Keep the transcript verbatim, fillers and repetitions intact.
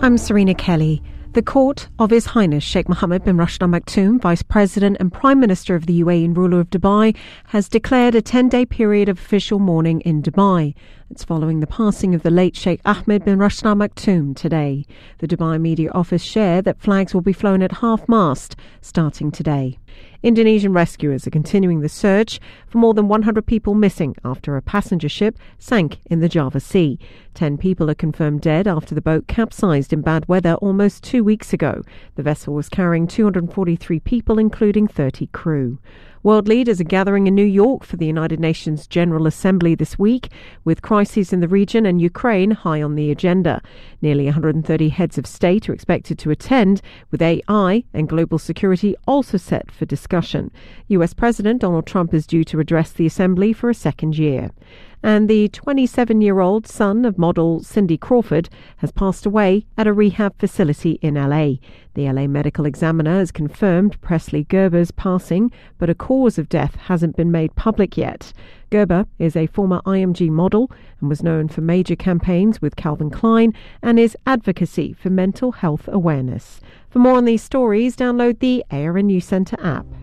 I'm Serena Kelly. The court of His Highness Sheikh Mohammed bin Rashid Al Maktoum, Vice President and Prime Minister of the U A E and ruler of Dubai, has declared a ten-day period of official mourning in Dubai. It's following the passing of the late Sheikh Ahmed bin Rashid Al Maktoum today. The Dubai Media Office shared that flags will be flown at half-mast starting today. Indonesian rescuers are continuing the search for more than one hundred people missing after a passenger ship sank in the Java Sea. Ten people are confirmed dead after the boat capsized in bad weather almost two weeks ago. The vessel was carrying two hundred forty-three people, including thirty crew. World leaders are gathering in New York for the United Nations General Assembly this week, with crises in the region and Ukraine high on the agenda. Nearly one hundred thirty heads of state are expected to attend, with A I and global security also set for discussion. U S President Donald Trump is due to address the Assembly for a second year. And the twenty-seven-year-old son of model Cindy Crawford has passed away at a rehab facility in L A. The L A medical examiner has confirmed Presley Gerber's passing, but a cause of death hasn't been made public yet. Gerber is a former I M G model and was known for major campaigns with Calvin Klein and his advocacy for mental health awareness. For more on these stories, download the A R N News Centre app.